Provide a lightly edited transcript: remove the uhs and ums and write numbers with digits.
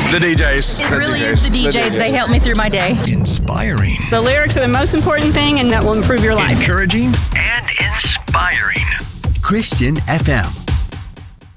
The DJs. It really is the DJs. They help me through my day. Inspiring. The lyrics are the most important thing, and that will improve your life. Encouraging. And inspiring. Christian FM.